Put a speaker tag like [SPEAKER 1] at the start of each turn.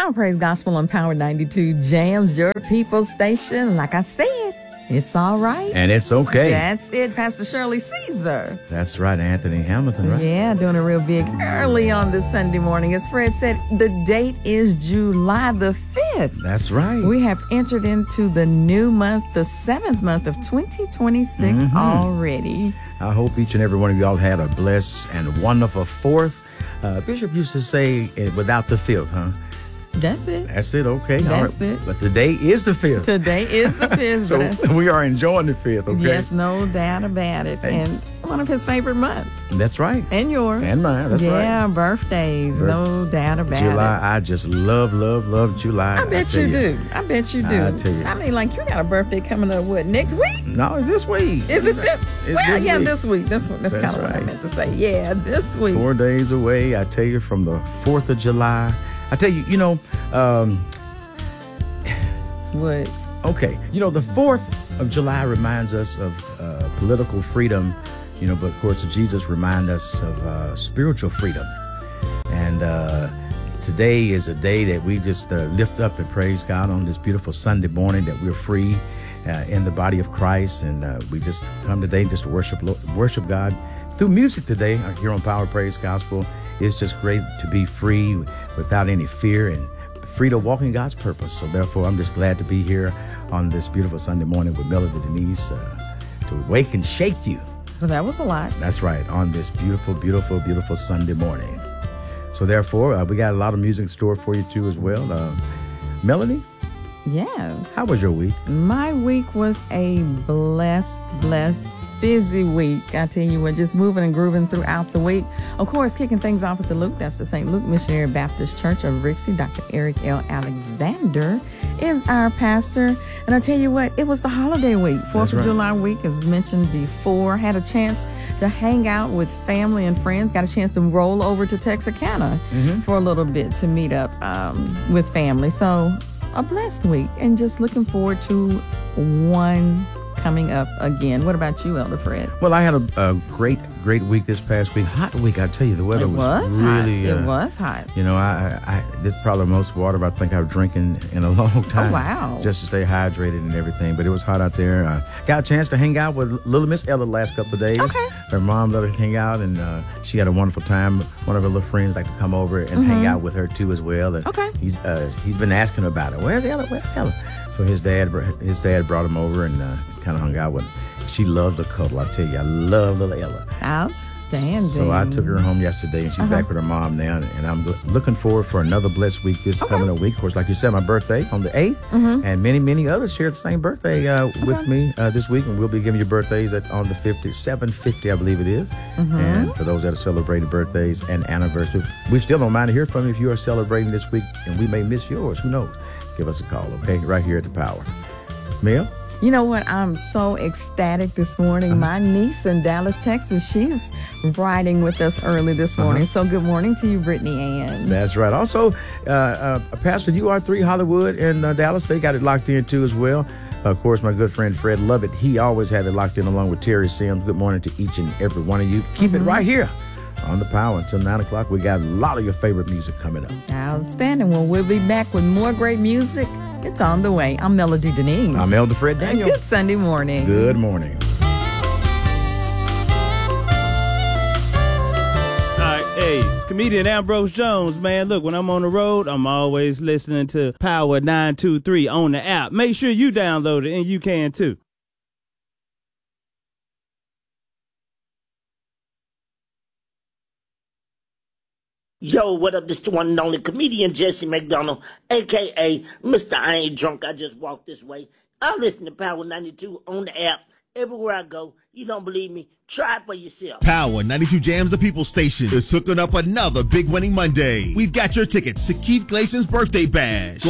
[SPEAKER 1] Power Praise Gospel on Power 92 Jams, your people station. Like I said, it's all right.
[SPEAKER 2] And it's okay.
[SPEAKER 1] That's it, Pastor Shirley Caesar.
[SPEAKER 2] That's right, Anthony Hamilton, right?
[SPEAKER 1] Yeah, doing it real big early on this Sunday morning. As Fred said, the date is July the 5th.
[SPEAKER 2] That's right.
[SPEAKER 1] We have entered into the new month, the 7th month of 2026 already.
[SPEAKER 2] I hope each and every one of y'all had a blessed and wonderful 4th. Bishop used to say, without the 5th, huh?
[SPEAKER 1] That's it.
[SPEAKER 2] That's it, okay.
[SPEAKER 1] That's it.
[SPEAKER 2] But today is the 5th.
[SPEAKER 1] Today is the 5th.
[SPEAKER 2] So we are enjoying the 5th, okay?
[SPEAKER 1] Yes, no doubt about it. And one of his favorite months.
[SPEAKER 2] That's right.
[SPEAKER 1] And yours.
[SPEAKER 2] And mine, that's right.
[SPEAKER 1] Yeah, birthdays, no doubt about
[SPEAKER 2] July,
[SPEAKER 1] it.
[SPEAKER 2] I just love July.
[SPEAKER 1] I bet you do. I bet you do.
[SPEAKER 2] I tell you.
[SPEAKER 1] I mean, like, you got a birthday coming up, what, next week?
[SPEAKER 2] No, it's this week.
[SPEAKER 1] Is it this?
[SPEAKER 2] This
[SPEAKER 1] this week.
[SPEAKER 2] week.
[SPEAKER 1] That's kind of what I meant to say. Yeah, this week.
[SPEAKER 2] 4 days away, I tell you, from the 4th of July. I tell you,
[SPEAKER 1] What?
[SPEAKER 2] Okay, the 4th of July reminds us of political freedom, but of course Jesus reminds us of spiritual freedom. And today is a day that we just lift up and praise God on this beautiful Sunday morning, that we're free in the body of Christ. And we just come today just to worship God through music today here on Power Praise Gospel. It's just great to be free without any fear and free to walk in God's purpose. So therefore, I'm just glad to be here on this beautiful Sunday morning with Melody Denise to wake and shake you.
[SPEAKER 1] Well, that was a lot.
[SPEAKER 2] That's right, on this beautiful, beautiful, beautiful Sunday morning. So therefore, we got a lot of music in store for you too as well. Melody?
[SPEAKER 1] Yeah.
[SPEAKER 2] How was your week?
[SPEAKER 1] My week was a blessed, busy week. I tell you what, just moving and grooving throughout the week. Of course, kicking things off with the Luke. That's the St. Luke Missionary Baptist Church of Rixey. Dr. Eric L. Alexander is our pastor. And I tell you what, it was the holiday week. 4th of July week, as mentioned before. Had a chance to hang out with family and friends. Got a chance to roll over to Texarkana for a little bit to meet up with family. So a blessed week, and just looking forward to one coming up again. What about you, Elder Fred?
[SPEAKER 2] Well, I had a great week this past week. Hot week, I tell you. The weather was really
[SPEAKER 1] hot. It was hot.
[SPEAKER 2] I this is probably the most water I think I've drinking in a long time.
[SPEAKER 1] Oh, wow.
[SPEAKER 2] Just to stay hydrated and everything. But it was hot out there. Got a chance to hang out with little Miss Ella the last couple of days.
[SPEAKER 1] Okay.
[SPEAKER 2] Her mom let her hang out, and she had a wonderful time. One of her little friends like to come over and hang out with her too as well. And
[SPEAKER 1] okay.
[SPEAKER 2] He's been asking about her. Where's Ella? So his dad brought him over and kind of hung out with him. She loves to cuddle. I tell you, I love little Ella.
[SPEAKER 1] Outstanding.
[SPEAKER 2] So I took her home yesterday, and she's back with her mom now. And I'm looking forward for another blessed week this coming up week. Of course, like you said, my birthday on the 8th, and many others share the same birthday with me this week. And we'll be giving you birthdays on the 750, I believe it is. And for those that are celebrating birthdays and anniversaries, we still don't mind to hear from you if you are celebrating this week, and we may miss yours. Who knows? Give us a call, okay? Right here at the Power. Mel?
[SPEAKER 1] You know what? I'm so ecstatic this morning. My niece in Dallas, Texas, she's riding with us early this morning. So good morning to you, Brittany Ann.
[SPEAKER 2] That's right. Also, Pastor UR3 Hollywood in Dallas, they got it locked in too as well. Of course, my good friend Fred Lovett, he always had it locked in along with Terry Sims. Good morning to each and every one of you. Keep it right here on the Power until 9 o'clock. We got a lot of your favorite music coming up.
[SPEAKER 1] Outstanding. Well, we'll be back with more great music. It's on the way. I'm Melody Denise.
[SPEAKER 2] I'm Elder Fred Daniel.
[SPEAKER 1] Good Sunday morning.
[SPEAKER 2] Good morning.
[SPEAKER 3] All right, hey, it's comedian Ambrose Jones, man. Look, when I'm on the road, I'm always listening to Power 923 on the app. Make sure you download it, and you can too.
[SPEAKER 4] Yo, what up? This the one and only comedian Jesse McDonald, a.k.a. Mr. I Ain't Drunk, I Just Walked This Way. I listen to Power 92 on the app. Everywhere I go, you don't believe me? Try it for yourself.
[SPEAKER 5] Power 92 Jams, the People Station, is hooking up another big winning Monday. We've got your tickets to Keith Glasson's birthday bash.